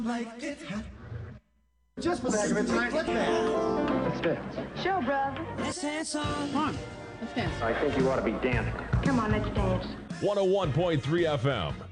Like it's hot. Just for the heck of it tonight, let's dance. Let's dance. Show, brother. Let's dance on. Come on, let's dance. I think you ought to be dancing. Come on, let's dance. 101.3 FM.